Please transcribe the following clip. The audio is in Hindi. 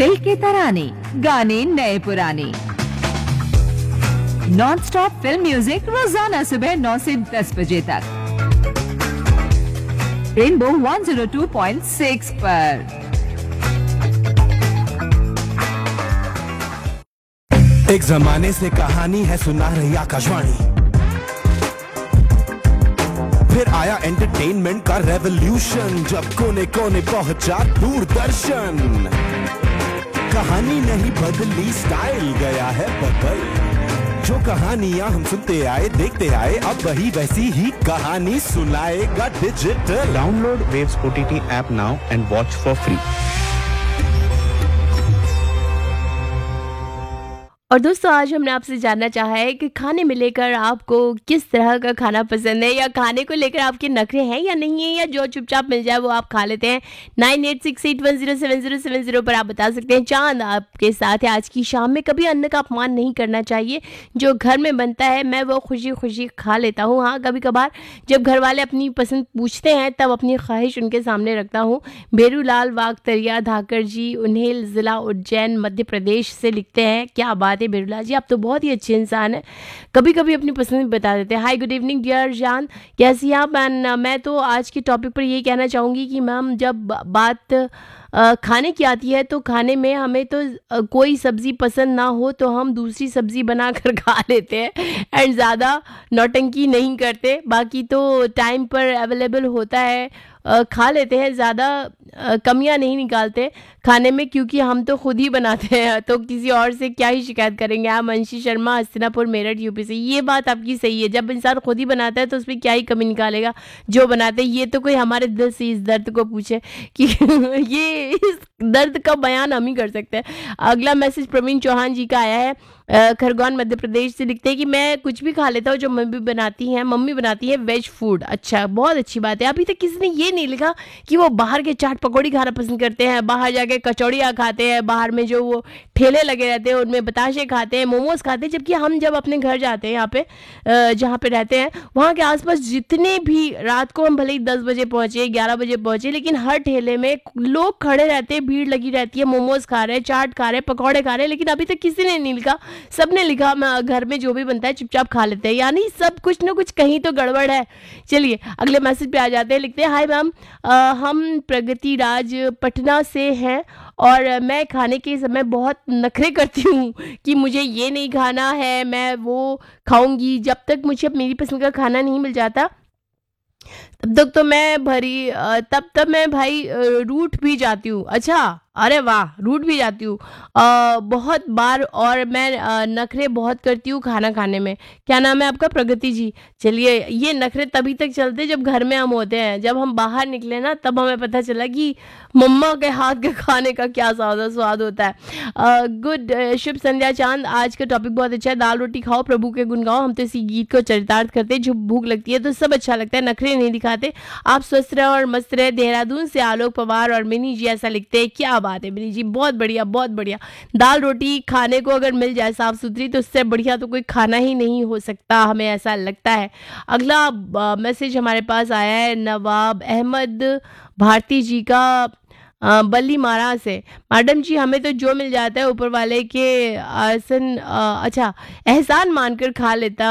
दिल के तराने, गाने नए पुराने, नॉन स्टॉप फिल्म म्यूजिक रोजाना सुबह 9 से 10 बजे तक रेनबो 102.6 पर। एक जमाने से कहानी है सुना रही आकाशवाणी, फिर आया एंटरटेनमेंट का रेवोल्यूशन, जब कोने कोने पहुंचा दूरदर्शन। कहानी नहीं बदली, स्टाइल गया है बदल। जो कहानियां हम सुनते आए देखते आए, अब वही वैसी ही कहानी सुनाएगा digital. Download Waves OTT app now and watch for free. और दोस्तों, आज हमने आपसे जानना चाहा है कि खाने में लेकर आपको किस तरह का खाना पसंद है, या खाने को लेकर आपके नखरे हैं या नहीं है, या जो चुपचाप मिल जाए वो आप खा लेते हैं। 9868107070 पर आप बता सकते हैं। चांद आपके साथ है आज की शाम में। कभी अन्न का अपमान नहीं करना चाहिए। जो घर में बनता है मैं वो खुशी खुशी खा लेता हूँ। हाँ, कभी कभार जब घर वाले अपनी पसंद पूछते हैं तब अपनी ख्वाहिश उनके सामने रखता हूँ। भेरूलाल वागतरिया धाकर जी, उन्हेल, जिला उज्जैन, मध्य प्रदेश से लिखते हैं। क्या बात, बिरला जी, आप तो बहुत ही अच्छे इंसान हैं। कभी कभी अपनी पसंद बता देते हैं। हाय, गुड इवनिंग डियर जान, कैसी हैं आप? मैं तो आज के टॉपिक पर ये कहना चाहूँगी कि मैम, जब बात खाने की आती है तो खाने में हमें तो कोई सब्ज़ी पसंद ना हो तो हम दूसरी सब्ज़ी बना कर खा लेते हैं एंड ज़्यादा नौटंकी नहीं करते। बाकी तो टाइम पर अवेलेबल होता है, खा लेते हैं, ज़्यादा कमियां नहीं निकालते खाने में, क्योंकि हम तो खुद ही बनाते हैं तो किसी और से क्या ही शिकायत करेंगे। आप मंशी शर्मा, हस्तिनापुर, मेरठ, यूपी से। ये बात आपकी सही है, जब इंसान खुद ही बनाता है तो उसमें क्या ही कमी निकालेगा जो बनाते हैं। ये तो कोई हमारे दिल से इस दर्द को पूछे कि ये इस दर्द का बयान हम ही कर सकते हैं। अगला मैसेज प्रवीण चौहान जी का आया है, खरगोन मध्य प्रदेश से। लिखते हैं कि मैं कुछ भी खा लेता हूँ जो मम्मी बनाती है वेज फूड। अच्छा, बहुत अच्छी बात है। अभी तक किसी ने ये नहीं लिखा कि वो बाहर के चाट पकौड़ी खाना पसंद करते हैं, बाहर जाके कचौड़ियाँ खाते हैं, बाहर में जो वो ठेले लगे रहते हैं उनमें बताशे खाते हैं, मोमोज खाते हैं। जबकि हम जब अपने घर जाते हैं, यहाँ पे जहाँ पे रहते हैं वहाँ के आसपास जितने भी, रात को हम भले ही 10 बजे पहुँचे, 11 बजे पहुँचे, लेकिन हर ठेले में लोग खड़े रहते हैं, भीड़ लगी रहती है, मोमोज खा रहे हैं, चाट खा रहे हैं, पकौड़े खा रहे हैं। लेकिन अभी तक किसी ने नहीं लिखा, सबने लिखा मैं घर में जो भी बनता है चुपचाप खा लेते हैं। यानी सब कुछ ना कुछ कहीं तो गड़बड़ है। चलिए अगले मैसेज पे आ जाते हैं। लिखते हैं, हाय मैम, हम प्रगति राज पटना से हैं और मैं खाने के समय बहुत नखरे करती हूँ कि मुझे ये नहीं खाना है, मैं वो खाऊंगी। जब तक मुझे मेरी पसंद का खाना नहीं मिल जाता तब तक तो तब मैं भाई रूठ भी जाती हूँ। अच्छा, अरे वाह, रूठ भी जाती हूँ बहुत बार, और मैं नखरे बहुत करती हूँ खाना खाने में। क्या नाम है आपका? प्रगति जी। चलिए, ये नखरे तभी तक चलते जब घर में हम होते हैं। जब हम बाहर निकले ना तब हमें पता चला कि मम्मा के हाथ के खाने का क्या स्वाद होता है। गुड, शुभ संध्या चांद। आज का टॉपिक बहुत अच्छा है। दाल रोटी खाओ, प्रभु के गुण गाओ। हम तो इसी गीत को चरितार्थ करते हैं। जब भूख लगती है तो सब अच्छा लगता है, नखरे नहीं दिखाते। आप स्वस्थ रहे और मस्त रहे। देहरादून से आलोक पवार और मिनी जी ऐसा लिखते हैं। क्या बात है मिनी जी, बहुत बढ़िया बहुत बढ़िया। दाल रोटी खाने को अगर मिल जाए साफ सुथरी तो उससे बढ़िया तो कोई खाना ही नहीं हो सकता, हमें ऐसा लगता है। अगला मैसेज हमारे पास आया है नवाब अहमद भारती जी का, बल्ली मारा से। मैडम जी, हमें तो जो मिल जाता है ऊपर वाले के एहसान मानकर खा लेता